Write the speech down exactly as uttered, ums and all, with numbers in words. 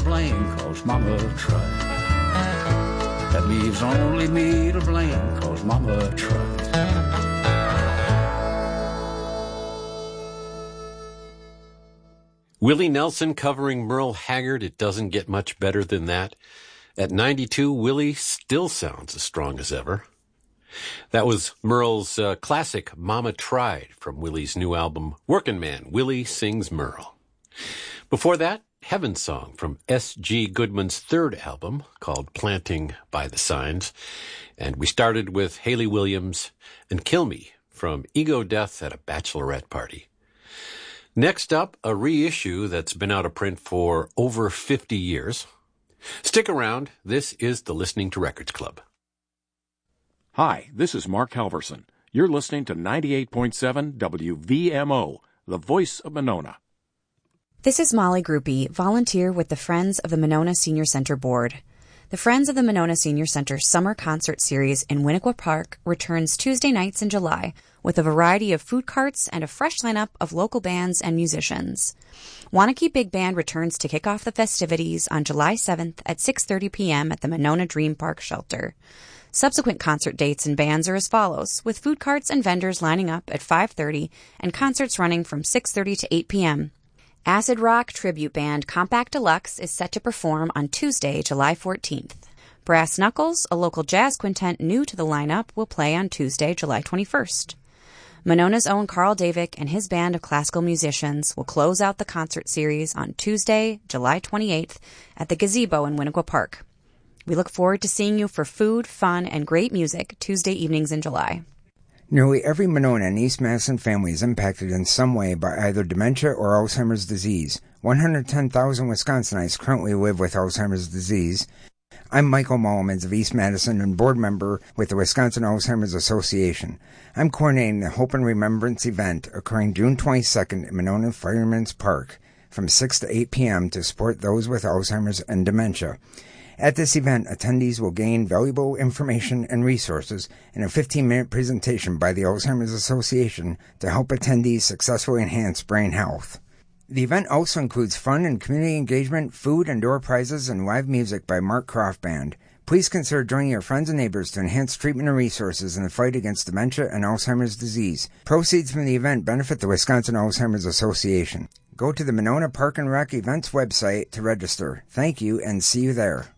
blame, 'cause Mama tried. That leaves only me to blame, 'cause Mama tried. Willie Nelson covering Merle Haggard. It doesn't get much better than that. At ninety-two, Willie still sounds as strong as ever. That was Merle's uh, classic Mama Tried from Willie's new album, Workin' Man, Willie Sings Merle. Before that, Heaven's Song from S G Goodman's third album called Planting by the Signs. And we started with Hayley Williams and Kill Me from Ego Death at a Bachelorette Party. Next up, a reissue that's been out of print for over fifty years. Stick around. This is the Listening to Records Club. Hi, this is Mark Halverson. You're listening to ninety-eight point seven W V M O, the voice of Monona. This is Molly Groupie, volunteer with the Friends of the Monona Senior Center Board. The Friends of the Monona Senior Center Summer Concert Series in Winnequa Park returns Tuesday nights in July with a variety of food carts and a fresh lineup of local bands and musicians. Wanakee Big Band returns to kick off the festivities on July seventh at six thirty p.m. at the Monona Dream Park Shelter. Subsequent concert dates and bands are as follows, with food carts and vendors lining up at five thirty and concerts running from six thirty to eight p.m. Acid rock tribute band Compact Deluxe is set to perform on Tuesday, July fourteenth. Brass Knuckles, a local jazz quintet new to the lineup, will play on Tuesday, July twenty-first. Monona's own Carl Davick and his band of classical musicians will close out the concert series on Tuesday, July twenty-eighth at the Gazebo in Winnequa Park. We look forward to seeing you for food, fun, and great music Tuesday evenings in July. Nearly every Monona and East Madison family is impacted in some way by either dementia or Alzheimer's disease. one hundred ten thousand Wisconsinites currently live with Alzheimer's disease. I'm Michael Mullimans of East Madison and board member with the Wisconsin Alzheimer's Association. I'm coordinating the Hope and Remembrance event occurring June twenty-second in Monona Fireman's Park from six to eight p.m. to support those with Alzheimer's and dementia. At this event, attendees will gain valuable information and resources in a fifteen-minute presentation by the Alzheimer's Association to help attendees successfully enhance brain health. The event also includes fun and community engagement, food and door prizes, and live music by Mark Croft Band. Please consider joining your friends and neighbors to enhance treatment and resources in the fight against dementia and Alzheimer's disease. Proceeds from the event benefit the Wisconsin Alzheimer's Association. Go to the Monona Park and Rec Events website to register. Thank you, and see you there.